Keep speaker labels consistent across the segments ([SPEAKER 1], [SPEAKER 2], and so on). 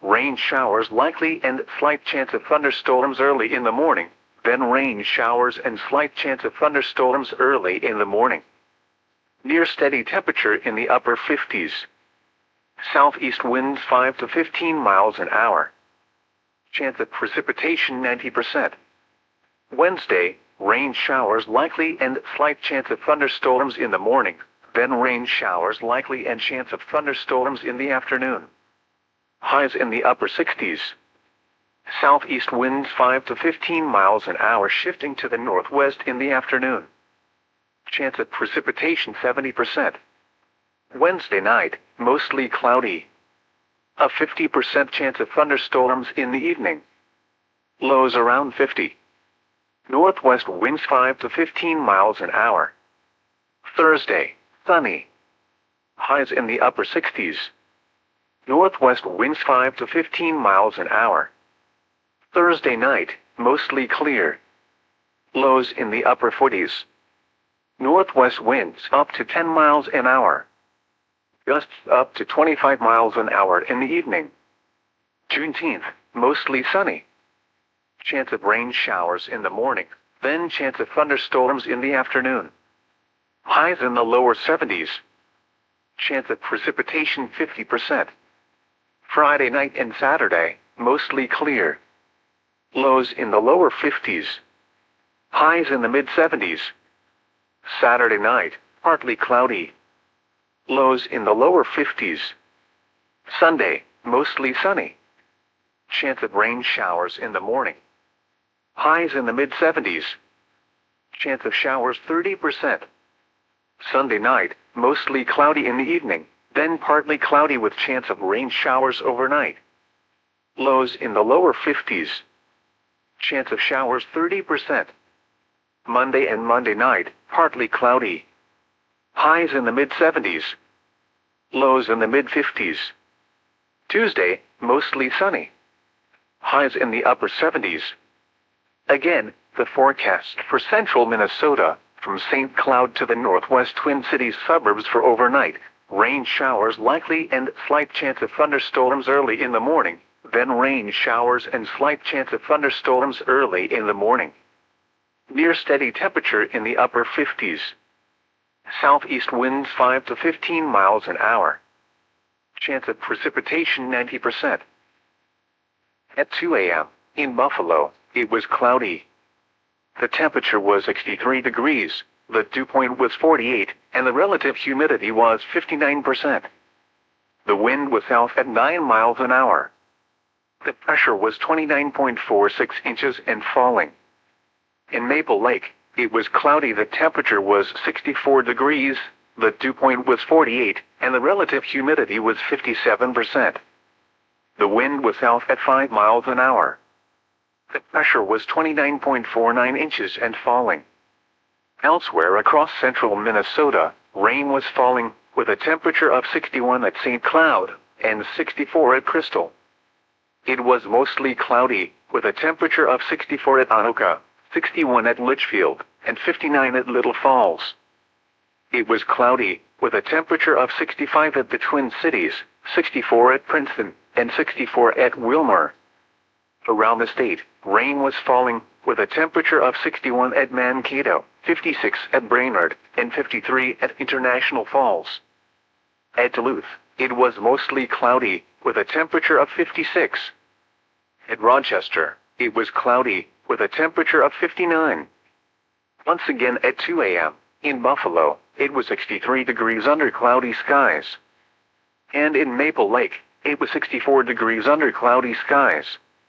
[SPEAKER 1] rain showers likely and slight chance of thunderstorms early in the morning, then rain showers and slight chance of thunderstorms early in the morning. Near steady temperature in the upper 50s. Southeast winds 5 to 15 miles an hour. Chance of precipitation 90%. Wednesday, rain showers likely and slight chance of thunderstorms in the morning, then rain showers likely and chance of thunderstorms in the afternoon. Highs in the upper 60s. Southeast winds 5 to 15 miles an hour shifting to the northwest in the afternoon. Chance of precipitation 70%. Wednesday night, mostly cloudy. A 50% chance of thunderstorms in the evening. Lows around 50. Northwest winds 5 to 15 miles an hour. Thursday, sunny. Highs in the upper 60s. Northwest winds 5 to 15 miles an hour. Thursday night, mostly clear. Lows in the upper 40s. Northwest winds up to 10 miles an hour. Gusts up to 25 miles an hour in the evening. Juneteenth, mostly sunny. Chance of rain showers in the morning, then chance of thunderstorms in the afternoon. Highs in the lower 70s. Chance of precipitation 50%. Friday night and Saturday, mostly clear. Lows in the lower 50s. Highs in the mid-70s. Saturday night, partly cloudy. Lows in the lower 50s. Sunday, mostly sunny. Chance of rain showers in the morning. Highs in the mid-70s. Chance of showers 30%. Sunday night, mostly cloudy in the evening, then partly cloudy with chance of rain showers overnight. Lows in the lower 50s. Chance of showers 30%. Monday and Monday night, partly cloudy. Highs in the mid-70s. Lows in the mid-50s. Tuesday, mostly sunny. Highs in the upper 70s. Again, the forecast for central Minnesota, from St. Cloud to the northwest Twin Cities suburbs for overnight. Rain showers likely and slight chance of thunderstorms early in the morning, then rain showers and slight chance of thunderstorms early in the morning. Near steady temperature in the upper 50s. Southeast winds 5 to 15 miles an hour. Chance of precipitation 90%. At 2 a.m., in Buffalo, it was cloudy. The temperature was 63 degrees, the dew point was 48, and the relative humidity was 59%. The wind was south at 9 miles an hour. The pressure was 29.46 inches and falling. In Maple Lake, it was cloudy. The temperature was 64 degrees, the dew point was 48, and the relative humidity was 57%. The wind was south at 5 miles an hour. The pressure was 29.49 inches and falling. Elsewhere across central Minnesota, rain was falling, with a temperature of 61 at St. Cloud, and 64 at Crystal. It was mostly cloudy, with a temperature of 64 at Anoka, 61 at Litchfield, and 59 at Little Falls. It was cloudy, with a temperature of 65 at the Twin Cities, 64 at Princeton, and 64 at Wilmer. Around the state, rain was falling, with a temperature of 61 at Mankato, 56 at Brainerd, and 53 at International Falls. At Duluth, it was mostly cloudy, with a temperature of 56. At Rochester, it was cloudy, with a temperature of 59. Once again at 2 a.m., in Buffalo, it was 63 degrees under cloudy skies. And in Maple Lake, it was 64 degrees under cloudy skies.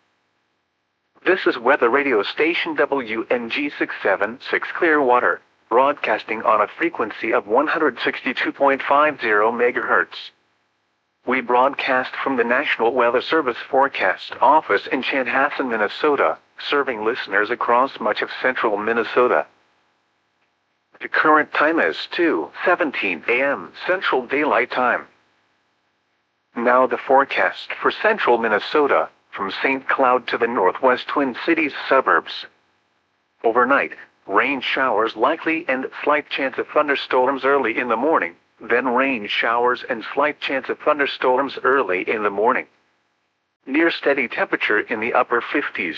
[SPEAKER 1] This is weather radio station WNG 676 Clearwater, broadcasting on a frequency of 162.50 MHz. We broadcast from the National Weather Service Forecast Office in Chanhassen, Minnesota, serving listeners across much of central Minnesota. The current time is 2:17 a.m. Central Daylight Time. Now the forecast for central Minnesota, from St. Cloud to the northwest Twin Cities suburbs. Overnight, rain showers likely and slight chance of thunderstorms early in the morning, then rain showers and slight chance of thunderstorms early in the morning. Near steady temperature in the upper 50s.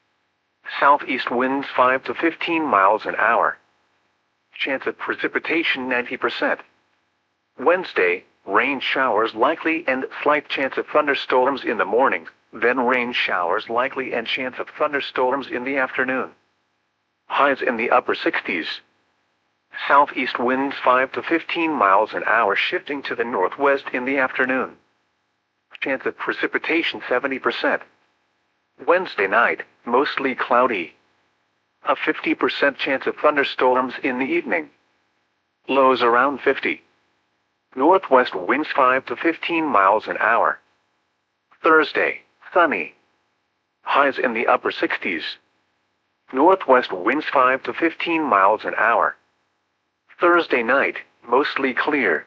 [SPEAKER 1] Southeast winds 5 to 15 miles an hour. Chance of precipitation 90%. Wednesday, rain showers likely and slight chance of thunderstorms in the morning, then rain showers likely and chance of thunderstorms in the afternoon. Highs in the upper 60s. Southeast winds 5 to 15 miles an hour shifting to the northwest in the afternoon. Chance of precipitation 70%. Wednesday night, mostly cloudy. A 50% chance of thunderstorms in the evening. Lows around 50. Northwest winds 5 to 15 miles an hour. Thursday, sunny. Highs in the upper 60s. Northwest winds 5 to 15 miles an hour. Thursday night, mostly clear.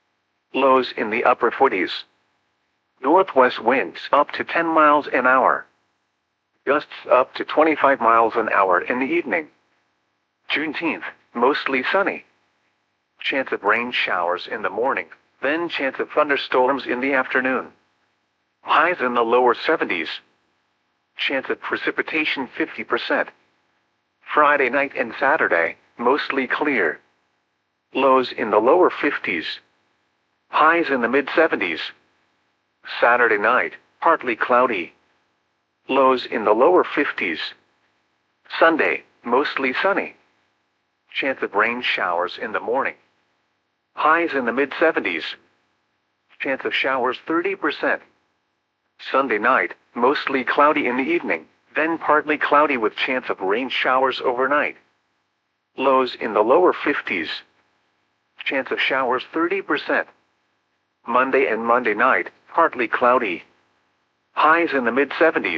[SPEAKER 1] Lows in the upper 40s. Northwest winds up to 10 miles an hour. Gusts up to 25 miles an hour in the evening. Juneteenth, mostly sunny. Chance of rain showers in the morning, then chance of thunderstorms in the afternoon. Highs in the lower 70s. Chance of precipitation 50%. Friday night and Saturday, mostly clear. Lows in the lower 50s. Highs in the mid-70s. Saturday night, partly cloudy. Lows in the lower 50s. Sunday, mostly sunny. Chance of rain showers in the morning. Highs in the mid-70s. Chance of showers 30%. Sunday night, mostly cloudy in the evening, then partly cloudy with chance of rain showers overnight. Lows in the lower 50s. Chance of showers 30%. Monday and Monday night, partly cloudy. Highs in the mid-70s.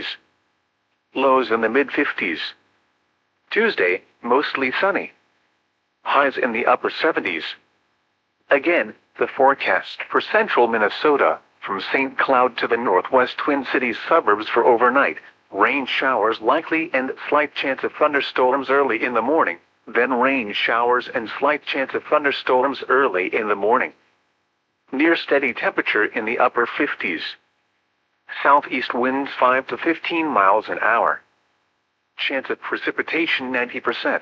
[SPEAKER 1] Lows in the mid-50s. Tuesday, mostly sunny. Highs in the upper 70s. Again, the forecast for central Minnesota, from St. Cloud to the northwest Twin Cities suburbs for overnight. Rain showers likely and slight chance of thunderstorms early in the morning, then rain showers and slight chance of thunderstorms early in the morning. Near steady temperature in the upper 50s. Southeast winds 5 to 15 miles an hour. Chance of precipitation 90%.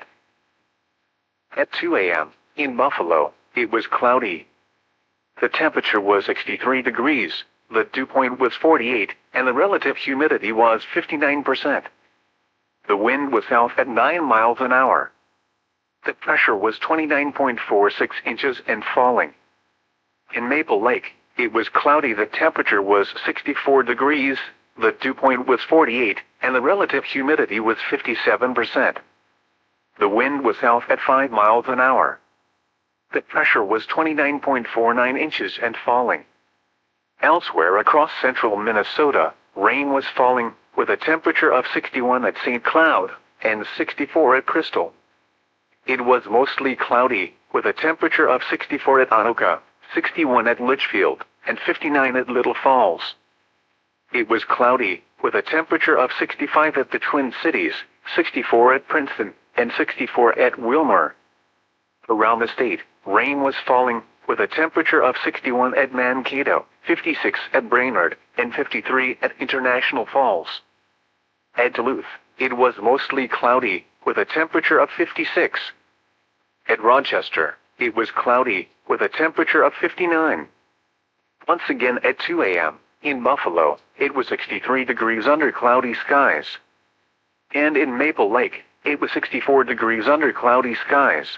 [SPEAKER 1] At 2 a.m., in Buffalo, it was cloudy. The temperature was 63 degrees, the dew point was 48, and the relative humidity was 59%. The wind was south at 9 miles an hour. The pressure was 29.46 inches and falling. In Maple Lake, it was cloudy. The temperature was 64 degrees, the dew point was 48, and the relative humidity was 57%. The wind was south at 5 miles an hour. The pressure was 29.49 inches and falling. Elsewhere across central Minnesota, rain was falling, with a temperature of 61 at St. Cloud, and 64 at Crystal. It was mostly cloudy, with a temperature of 64 at Anoka, 61 at Litchfield, and 59 at Little Falls. It was cloudy, with a temperature of 65 at the Twin Cities, 64 at Princeton, and 64 at Wilmer. Around the state, rain was falling, with a temperature of 61 at Mankato, 56 at Brainerd, and 53 at International Falls. At Duluth, it was mostly cloudy, with a temperature of 56. At Rochester, it was cloudy, with a temperature of 59. Once again at 2 a.m., in Buffalo, it was 63 degrees under cloudy skies. And in Maple Lake, it was 64 degrees under cloudy skies.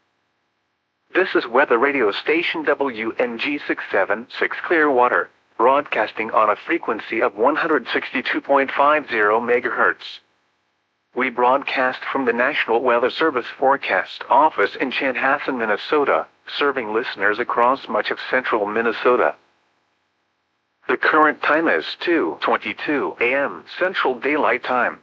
[SPEAKER 1] This is weather radio station WNG 676 Clearwater, broadcasting on a frequency of 162.50 MHz. We broadcast from the National Weather Service Forecast Office in Chanhassen, Minnesota, serving listeners across much of central Minnesota. The current time is 2:22 a.m. Central Daylight Time.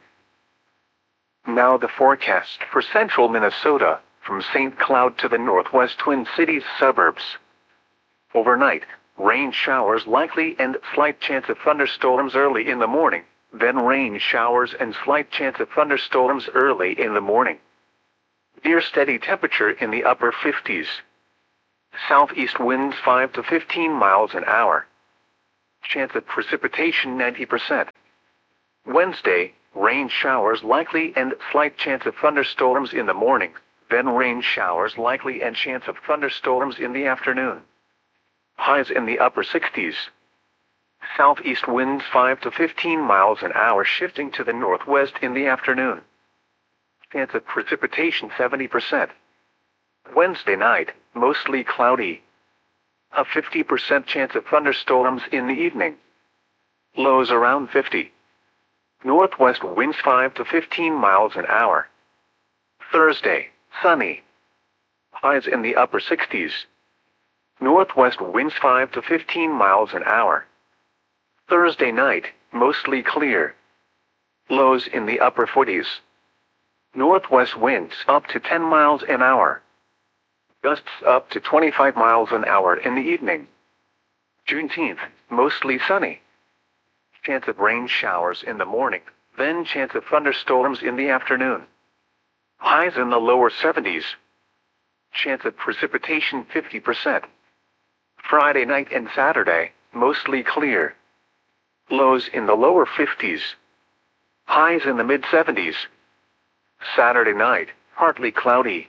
[SPEAKER 1] Now the forecast for central Minnesota, from St. Cloud to the northwest Twin Cities suburbs. Overnight, rain showers likely and slight chance of thunderstorms early in the morning, then rain showers and slight chance of thunderstorms early in the morning. Near steady temperature in the upper 50s. Southeast winds 5 to 15 miles an hour. Chance of precipitation 90%. Wednesday, rain showers likely and slight chance of thunderstorms in the morning, then rain showers likely and chance of thunderstorms in the afternoon. Highs in the upper 60s. Southeast winds 5 to 15 miles an hour shifting to the northwest in the afternoon. Chance of precipitation 70%. Wednesday night, mostly cloudy. A 50% chance of thunderstorms in the evening. Lows around 50. Northwest winds 5 to 15 miles an hour. Thursday, sunny. Highs in the upper 60s. Northwest winds 5 to 15 miles an hour. Thursday night, mostly clear. Lows in the upper 40s. Northwest winds up to 10 miles an hour. Gusts up to 25 miles an hour in the evening. Juneteenth, mostly sunny. Chance of rain showers in the morning, then chance of thunderstorms in the afternoon. Highs in the lower 70s. Chance of precipitation 50%. Friday night and Saturday, mostly clear. Lows in the lower 50s. Highs in the mid-70s. Saturday night, partly cloudy.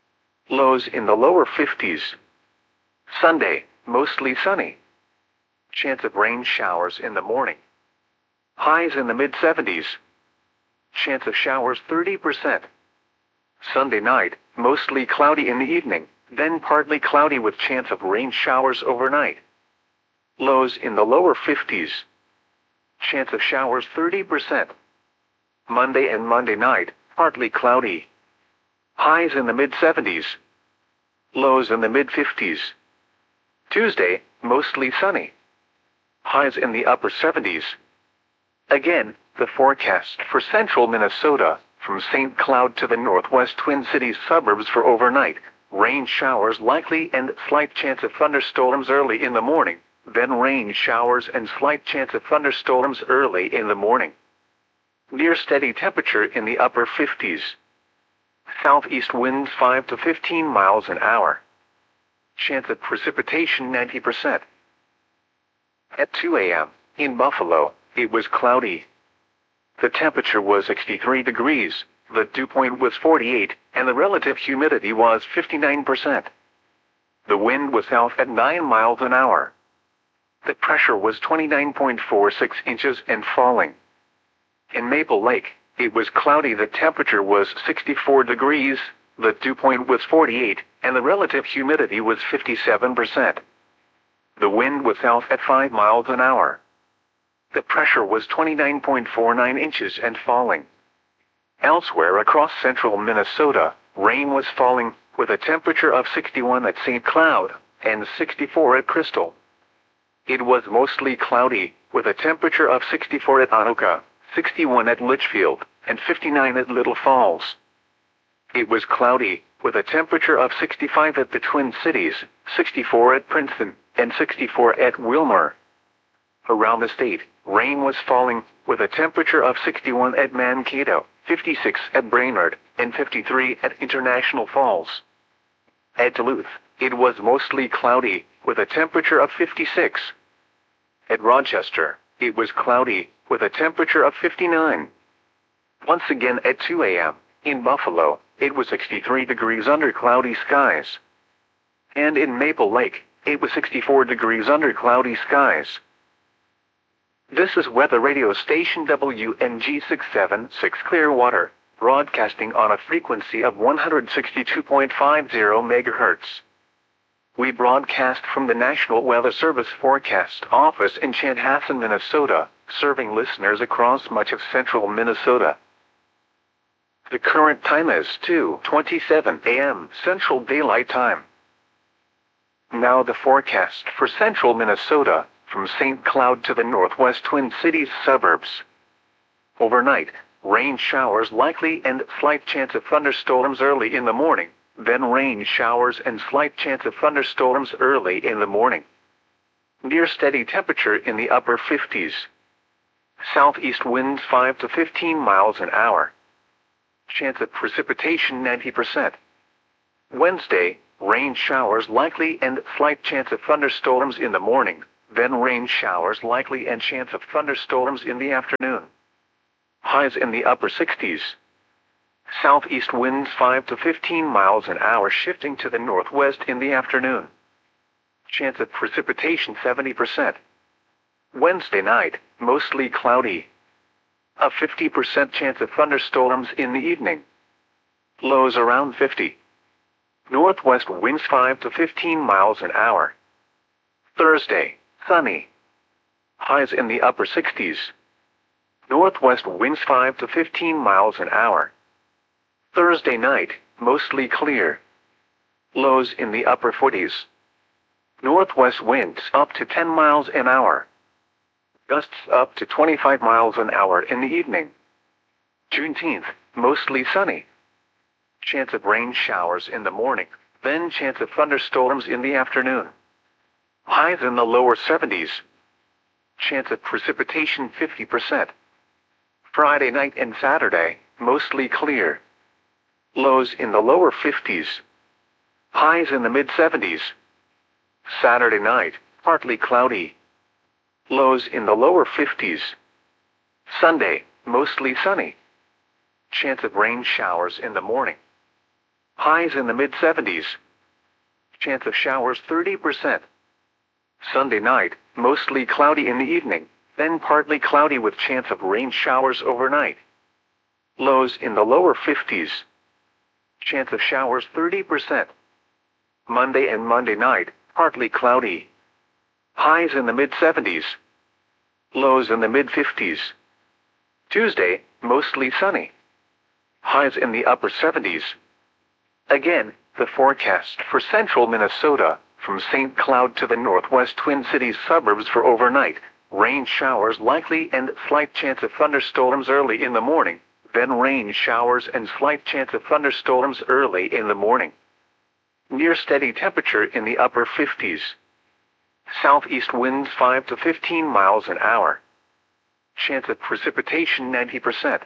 [SPEAKER 1] Lows in the lower 50s. Sunday, mostly sunny. Chance of rain showers in the morning. Highs in the mid-70s. Chance of showers 30%. Sunday night, mostly cloudy in the evening, then partly cloudy with chance of rain showers overnight. Lows in the lower 50s. Chance of showers 30%. Monday and Monday night, partly cloudy. Highs in the mid-70s. Lows in the mid-50s. Tuesday, mostly sunny. Highs in the upper 70s. Again, the forecast for central Minnesota, from St. Cloud to the northwest Twin Cities suburbs for overnight. Rain showers likely and slight chance of thunderstorms early in the morning, then rain showers and slight chance of thunderstorms early in the morning. Near steady temperature in the upper 50s. Southeast winds 5 to 15 miles an hour. Chance of precipitation 90%. At 2 a.m., in Buffalo, it was cloudy. The temperature was 63 degrees, the dew point was 48, and the relative humidity was 59%. The wind was south at 9 miles an hour. The pressure was 29.46 inches and falling. In Maple Lake, it was cloudy. The temperature was 64 degrees, the dew point was 48, and the relative humidity was 57%. The wind was south at 5 miles an hour. The pressure was 29.49 inches and falling. Elsewhere across central Minnesota, rain was falling, with a temperature of 61 at St. Cloud, and 64 at Crystal. It was mostly cloudy, with a temperature of 64 at Anoka, 61 at Litchfield, and 59 at Little Falls. It was cloudy, with a temperature of 65 at the Twin Cities, 64 at Princeton, and 64 at Wilmer. Around the state, rain was falling, with a temperature of 61 at Mankato, 56 at Brainerd, and 53 at International Falls. At Duluth, it was mostly cloudy, with a temperature of 56. At Rochester, it was cloudy, with a temperature of 59. Once again at 2 a.m., in Buffalo, it was 63 degrees under cloudy skies. And in Maple Lake, it was 64 degrees under cloudy skies. This is weather radio station WNG 676 Clearwater, broadcasting on a frequency of 162.50 MHz. We broadcast from the National Weather Service Forecast Office in Chanhassen, Minnesota, serving listeners across much of central Minnesota. The current time is 2:27 a.m. Central Daylight Time. Now the forecast for central Minnesota, from St. Cloud to the northwest Twin Cities suburbs. Overnight, rain showers likely and slight chance of thunderstorms early in the morning, then rain showers and slight chance of thunderstorms early in the morning. Near steady temperature in the upper 50s. Southeast winds 5 to 15 miles an hour. Chance of precipitation 90%. Wednesday, rain showers likely and slight chance of thunderstorms in the morning, then rain showers likely and chance of thunderstorms in the afternoon. Highs in the upper 60s. Southeast winds 5 to 15 miles an hour shifting to the northwest in the afternoon. Chance of precipitation 70%. Wednesday night, mostly cloudy. A 50% chance of thunderstorms in the evening. Lows around 50. Northwest winds 5 to 15 miles an hour. Thursday, sunny. Highs in the upper 60s. Northwest winds 5 to 15 miles an hour. Thursday night, mostly clear. Lows in the upper 40s. Northwest winds up to 10 miles an hour. Gusts up to 25 miles an hour in the evening. Juneteenth, mostly sunny. Chance of rain showers in the morning, then chance of thunderstorms in the afternoon. Highs in the lower 70s. Chance of precipitation 50%. Friday night and Saturday, mostly clear. Lows in the lower 50s. Highs in the mid-70s. Saturday night, partly cloudy. Lows in the lower 50s. Sunday, mostly sunny. Chance of rain showers in the morning. Highs in the mid-70s. Chance of showers 30%. Sunday night, mostly cloudy in the evening, then partly cloudy with chance of rain showers overnight. Lows in the lower 50s. Chance of showers 30%. Monday and Monday night, partly cloudy. Highs in the mid-70s. Lows in the mid-50s. Tuesday, mostly sunny. Highs in the upper 70s. Again, the forecast for central Minnesota, from St. Cloud to the northwest Twin Cities suburbs for overnight. Rain showers likely and slight chance of thunderstorms early in the morning, then rain showers and slight chance of thunderstorms early in the morning. Near steady temperature in the upper 50s. Southeast winds 5 to 15 miles an hour. Chance of precipitation 90%.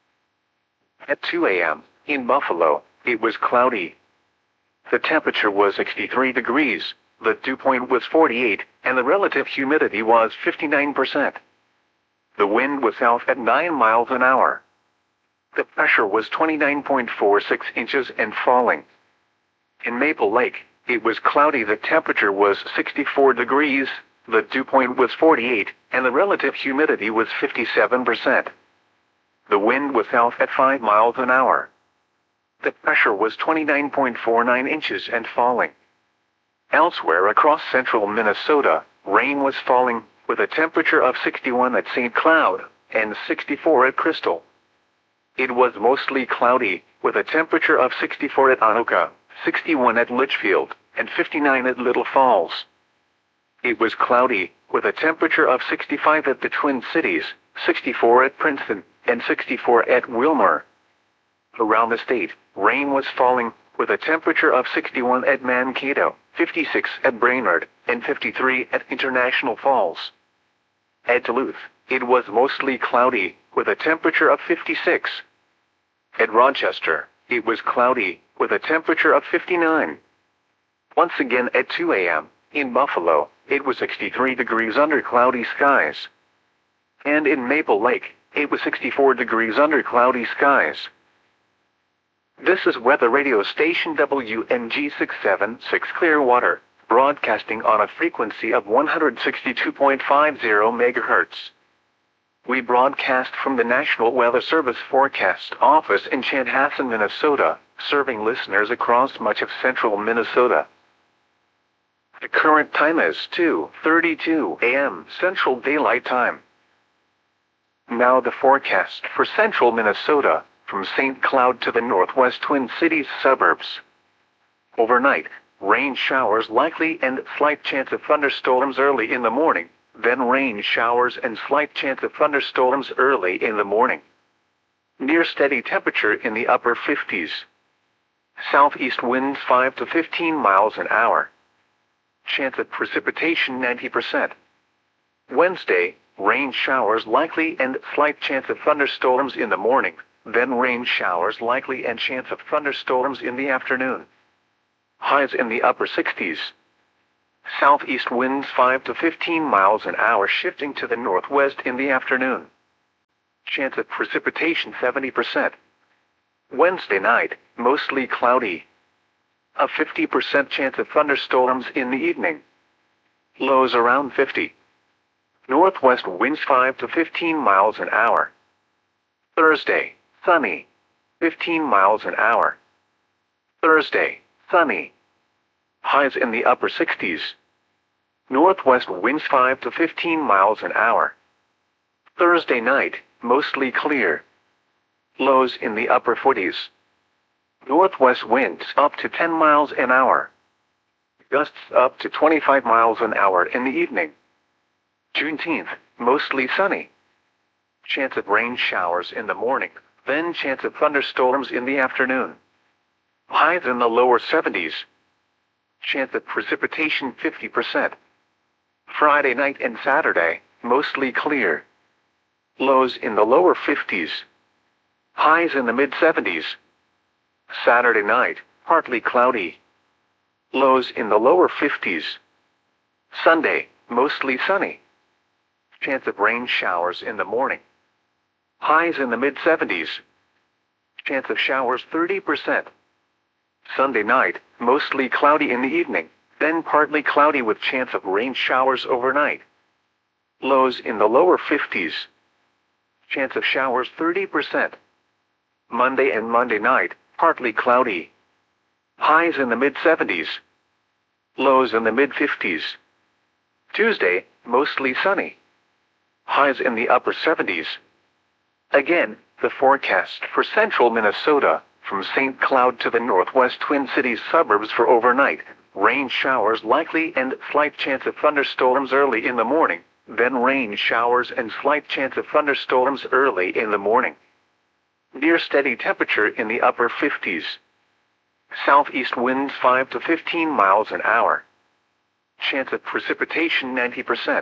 [SPEAKER 1] At 2 a.m., in Buffalo, it was cloudy. The temperature was 63 degrees, the dew point was 48, and the relative humidity was 59%. The wind was south at 9 miles an hour. The pressure was 29.46 inches and falling. In Maple Lake, it was cloudy. The temperature was 64 degrees, the dew point was 48, and the relative humidity was 57%. The wind was south at 5 miles an hour. The pressure was 29.49 inches and falling. Elsewhere across central Minnesota, rain was falling, with a temperature of 61 at St. Cloud and 64 at Crystal. It was mostly cloudy, with a temperature of 64 at Anoka, 61 at Litchfield, and 59 at Little Falls. It was cloudy, with a temperature of 65 at the Twin Cities, 64 at Princeton, and 64 at Wilmer. Around the state, rain was falling, with a temperature of 61 at Mankato, 56 at Brainerd, and 53 at International Falls. At Duluth, it was mostly cloudy, with a temperature of 56. At Rochester, it was cloudy, with a temperature of 59. Once again at 2 a.m., in Buffalo, it was 63 degrees under cloudy skies. And in Maple Lake, it was 64 degrees under cloudy skies. This is weather radio station WMG 676 Clearwater, broadcasting on a frequency of 162.50 MHz. We broadcast from the National Weather Service Forecast Office in Chanhassen, Minnesota, serving listeners across much of central Minnesota. The current time is 2:32 a.m. Central Daylight Time. Now the forecast for central Minnesota, from St. Cloud to the northwest Twin Cities suburbs. Overnight, rain showers likely and slight chance of thunderstorms early in the morning, then rain showers and slight chance of thunderstorms early in the morning. Near steady temperature in the upper 50s. Southeast winds 5 to 15 miles an hour. Chance of precipitation 90%. Wednesday, rain showers likely and slight chance of thunderstorms in the morning, then rain showers likely and chance of thunderstorms in the afternoon. Highs in the upper 60s. Southeast winds 5 to 15 miles an hour shifting to the northwest in the afternoon. Chance of precipitation 70%. Wednesday night, mostly cloudy. A 50% chance of thunderstorms in the evening. Lows around 50. Northwest winds 5 to 15 miles an hour. Thursday, sunny. 15 miles an hour. Thursday, sunny. Highs in the upper 60s. Northwest winds 5 to 15 miles an hour. Thursday night, mostly clear. Lows in the upper 40s. Northwest winds up to 10 miles an hour. Gusts up to 25 miles an hour in the evening. Juneteenth, mostly sunny. Chance of rain showers in the morning, then chance of thunderstorms in the afternoon. Highs in the lower 70s. Chance of precipitation 50%. Friday night and Saturday, mostly clear. Lows in the lower 50s. Highs in the mid-70s. Saturday night, partly cloudy. Lows in the lower 50s. Sunday, mostly sunny. Chance of rain showers in the morning. Highs in the mid-70s. Chance of showers 30%. Sunday night, mostly cloudy in the evening, then partly cloudy with chance of rain showers overnight. Lows in the lower 50s. Chance of showers 30%. Monday and Monday night, partly cloudy. Highs in the mid-70s. Lows in the mid-50s. Tuesday, mostly sunny. Highs in the upper 70s. Again, the forecast for central Minnesota, from St. Cloud to the northwest Twin Cities suburbs for overnight. Rain showers likely and slight chance of thunderstorms early in the morning, then rain showers and slight chance of thunderstorms early in the morning. Near steady temperature in the upper 50s. Southeast winds 5 to 15 miles an hour. Chance of precipitation 90%.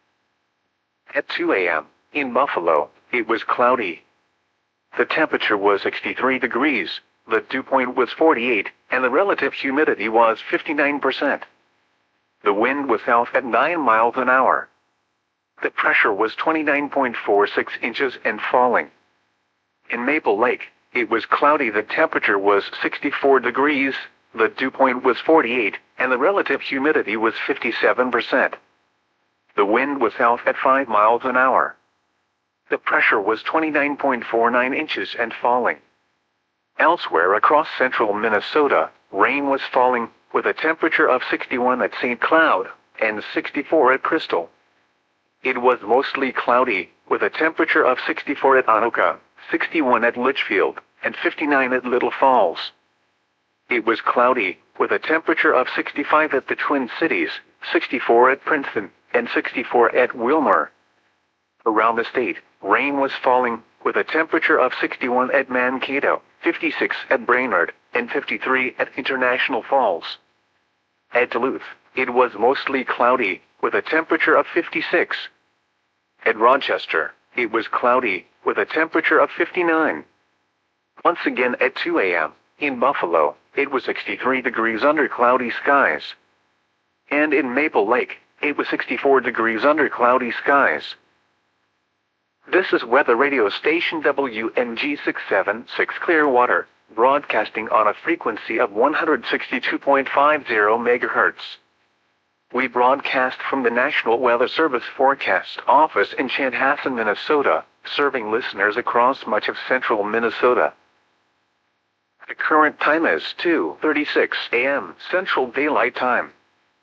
[SPEAKER 1] At 2 a.m., in Buffalo, it was cloudy. The temperature was 63 degrees, the dew point was 48, and the relative humidity was 59%. The wind was south at 9 miles an hour. The pressure was 29.46 inches and falling. In Maple Lake, it was cloudy. The temperature was 64 degrees, the dew point was 48, and the relative humidity was 57%. The wind was south at 5 miles an hour. The pressure was 29.49 inches and falling. Elsewhere across central Minnesota, rain was falling, with a temperature of 61 at St. Cloud and 64 at Crystal. It was mostly cloudy, with a temperature of 64 at Anoka, 61 at Litchfield, and 59 at Little Falls. It was cloudy, with a temperature of 65 at the Twin Cities, 64 at Princeton, and 64 at Wilmer. Around the state, rain was falling, with a temperature of 61 at Mankato, 56 at Brainerd, and 53 at International Falls. At Duluth, it was mostly cloudy, with a temperature of 56. At Rochester, it was cloudy, with a temperature of 59. Once again at 2 a.m., in Buffalo, it was 63 degrees under cloudy skies. And in Maple Lake, it was 64 degrees under cloudy skies. This is weather radio station WNG 676 Clearwater, broadcasting on a frequency of 162.50 MHz. We broadcast from the National Weather Service Forecast Office in Chanhassen, Minnesota, serving listeners across much of central Minnesota. The current time is 2:36 a.m. Central Daylight Time.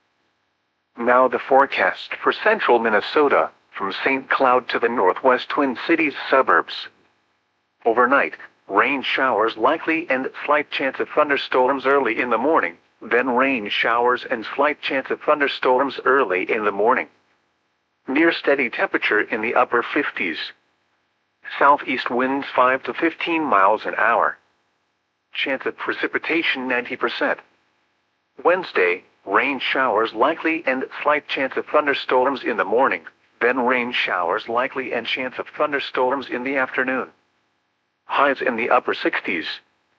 [SPEAKER 1] Now the forecast for central Minnesota, from St. Cloud to the northwest Twin Cities suburbs. Overnight, rain showers likely and slight chance of thunderstorms early in the morning, then rain showers and slight chance of thunderstorms early in the morning. Near steady temperature in the upper 50s. Southeast winds 5 to 15 miles an hour. Chance of precipitation 90%. Wednesday, rain showers likely and slight chance of thunderstorms in the morning, then rain showers likely and chance of thunderstorms in the afternoon. Highs in the upper 60s.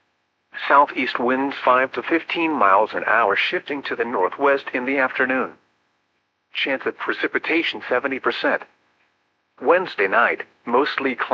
[SPEAKER 1] Southeast winds 5 to 15 miles an hour shifting to the northwest in the afternoon, Chance of precipitation 70%. Wednesday night, mostly cloudy.